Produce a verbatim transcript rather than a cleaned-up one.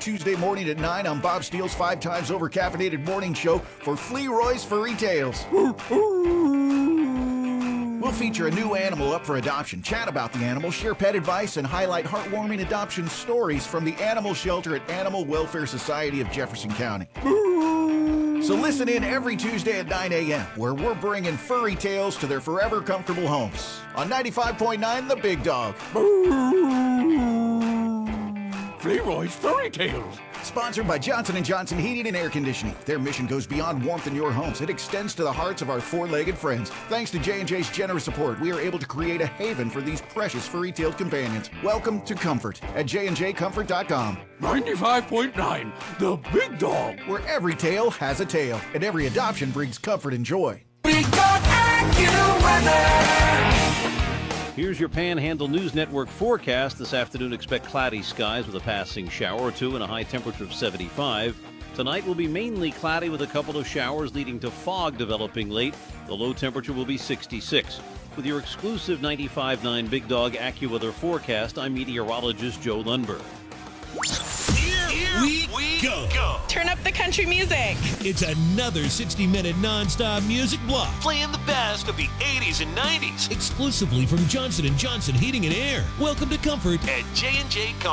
Tuesday morning at nine on Bob Steele's five times over caffeinated morning show for Flearoy's Furry Tales. We'll feature a new animal up for adoption, chat about the animal, share pet advice, and highlight heartwarming adoption stories from the animal shelter at Animal Welfare Society of Jefferson County. So listen in every Tuesday at nine a.m., where we're bringing furry tales to their forever comfortable homes. On ninety-five point nine, The Big Dog. Flearoy's Furry Tales. Sponsored by Johnson and Johnson Heating and Air Conditioning. Their mission goes beyond warmth in your homes. It extends to the hearts of our four-legged friends. Thanks to J and J's generous support, we are able to create a haven for these precious furry-tailed companions. Welcome to Comfort at j and j comfort dot com. ninety-five point nine, The Big Dog. Where every tale has a tale, and every adoption brings comfort and joy. Big Dog AccuWeather. Here's your Panhandle News Network forecast. This afternoon, expect cloudy skies with a passing shower or two and a high temperature of seventy-five. Tonight will be mainly cloudy with a couple of showers leading to fog developing late. The low temperature will be sixty-six. With your exclusive ninety-five point nine Big Dog AccuWeather forecast, I'm meteorologist Joe Lundberg. Here, Here we, we go. go. Turn up the country music. It's another sixty minute nonstop music block. Playing the best of the eighties and nineties. Exclusively from Johnson and Johnson Heating and Air. Welcome to Comfort at J and J Comfort.